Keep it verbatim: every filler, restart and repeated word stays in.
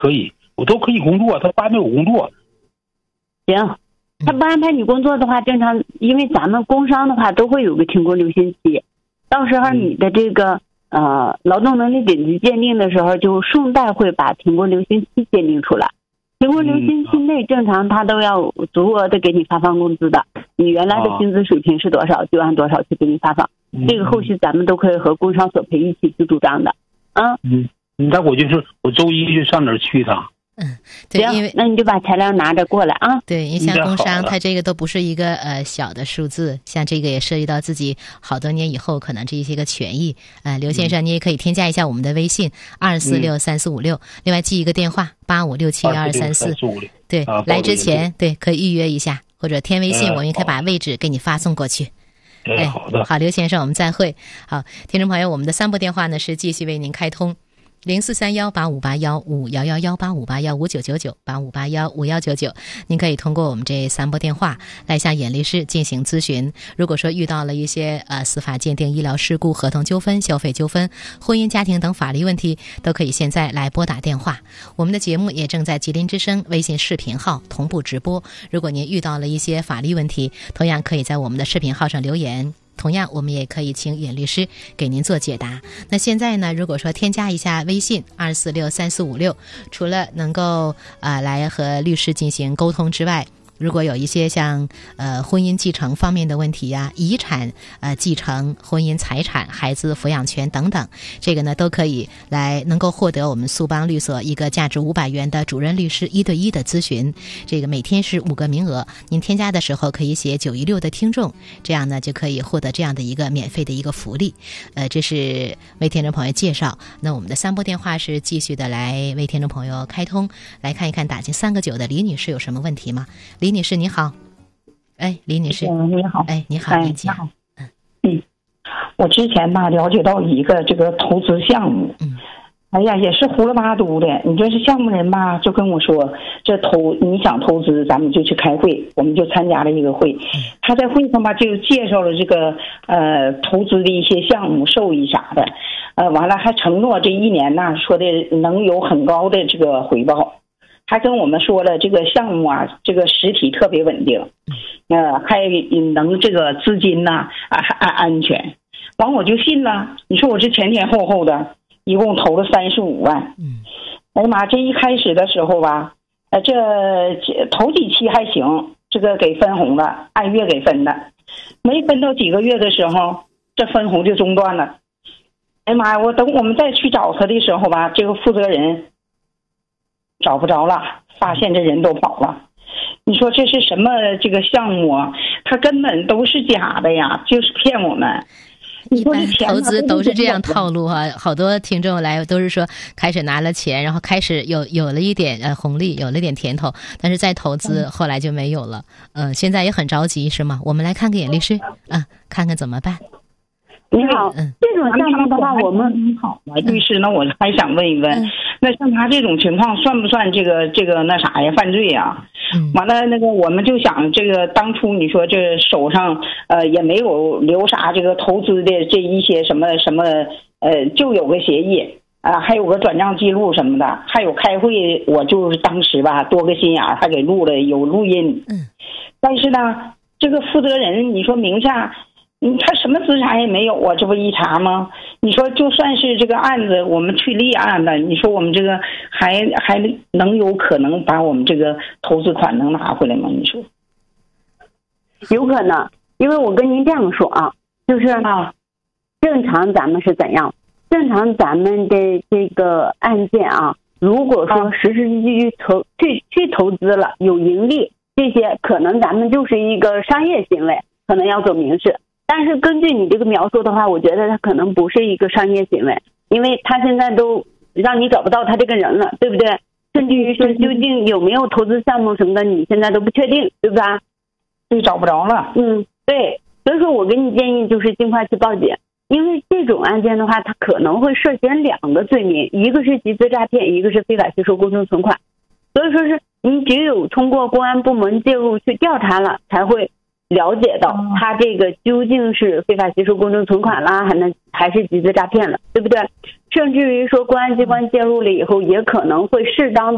可以，我都可以工作，他不安排我工作。 行，他不安排你工作的话，正常，因为咱们工伤的话都会有个停工留薪期，到时候你的这个、嗯、呃劳动能力等级鉴定的时候，就顺带会把停工留薪期鉴定出来。停工留薪期内正常他都要足额的给你发放工资的，你原来的薪资水平是多少就按多少去给你发放， 嗯、 这个后续咱们都可以和工伤索赔一起去主张的。啊， 嗯，那我就是我周一就上哪儿去一趟。 嗯，对，因为那你就把材料拿着过来啊。 对，因为像工伤，它这个都不是一个呃小的数字，像这个也涉及到自己好多年以后可能这一些个权益。呃，刘先生，你也可以添加一下我们的微信二四六三四五六，另外记一个电话八五六七幺二三四。对，啊、来之前对可以预约一下，或者添微信，呃、我们也可以把位置给你发送过去。 哎，好的， 好，刘先生，我们再会。好，听众朋友，我们的三部电话呢是继续为您开通。零四三幺八五八幺五幺幺幺八五八幺五九九九八五八幺五幺九九，您可以通过我们这三拨电话来向严律师进行咨询。如果说遇到了一些呃司法鉴定、医疗事故、合同纠纷、消费纠纷、婚姻家庭等法律问题，都可以现在来拨打电话。我们的节目也正在吉林之声微信视频号同步直播。如果您遇到了一些法律问题，同样可以在我们的视频号上留言。同样我们也可以请严律师给您做解答。那现在呢，如果说添加一下微信二四六三四五六，除了能够呃来和律师进行沟通之外，如果有一些像呃婚姻继承方面的问题呀、遗产呃继承、婚姻财产、孩子抚养权等等，这个呢都可以来能够获得我们苏邦律所一个价值五百元的主任律师一对一的咨询。这个每天是五个名额，您添加的时候可以写九一六的听众，这样呢就可以获得这样的一个免费的一个福利。呃，这是为听众朋友介绍。那我们的三拨电话是继续的来为听众朋友开通，来看一看打进三个九的李女士有什么问题吗？李女士你好。哎，李女士， 嗯，你好。 哎，你好， 哎，你好。嗯嗯，我之前吧了解到一个这个投资项目， 嗯， 哎呀，也是胡了八嘟的。你这是项目人吧，就跟我说，这投你想投资，咱们就去开会，我们就参加了一个会。他在会上吧就介绍了这个呃投资的一些项目、收益啥的，呃，完了还承诺这一年呢，说的能有很高的这个回报。还跟我们说了，这个项目啊，这个实体特别稳定，呃，还能这个资金呢啊还安全，完我就信了。你说我这前前后后的，一共投了三十五万。 嗯， 哎呀妈，这一开始的时候吧，呃，这这头几期还行，这个给分红了，按月给分的，没分到几个月的时候，这分红就中断了。哎呀妈呀，我等我们再去找他的时候吧，这个负责人找不着了，发现这人都跑了。你说这是什么这个项目啊？它根本都是假的呀，就是骗我们。 一般投资都是这样套路啊，好多听众来都是说开始拿了钱，然后开始有有了一点呃红利，有了一点甜头，但是再投资后来就没有了。嗯、呃，现在也很着急是吗？我们来看看严律师啊，看看怎么办。 你好，嗯，这种项目的话，我们好了，律师，那我还想问一问，嗯、那像他这种情况算不算这个这个那啥呀，犯罪呀？嗯、完了，那个我们就想，这个当初你说这手上呃也没有留啥这个投资的这一些什么什么呃，就有个协议啊、呃，还有个转账记录什么的，还有开会，我就是当时吧多个心眼儿还给录了有录音。 嗯， 但是呢，这个负责人你说名下。嗯，他什么资产也没有啊，这不一查吗？你说就算是这个案子我们去立案了，你说我们这个还还能有可能把我们这个投资款能拿回来吗？你说有可能，因为我跟您这样说啊，就是啊，正常咱们是怎样？正常咱们的这个案件啊，如果说实实际际投去去投资了，有盈利，这些可能咱们就是一个商业行为，可能要走民事。但是根据你这个描述的话，我觉得他可能不是一个商业行为，因为他现在都让你找不到他这个人了，对不对？甚至于说究竟有没有投资项目什么的，你现在都不确定，对吧？ 对，找不着了。 嗯，对。所以说我给你建议就是尽快去报警，因为这种案件的话，它可能会涉嫌两个罪名，一个是集资诈骗，一个是非法吸收公众存款。所以说是你只有通过公安部门介入去调查了，才会了解到他这个究竟是非法吸收公众存款啦，还能还是集资诈骗了，对不对？甚至于说公安机关介入了以后，也可能会适当的